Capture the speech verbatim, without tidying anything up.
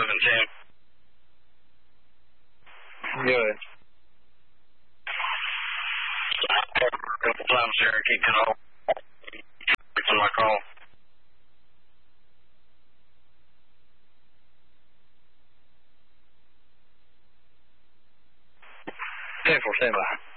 eleven ten. Good. A couple times here, I keep cut off. On my call. ten four, stand by.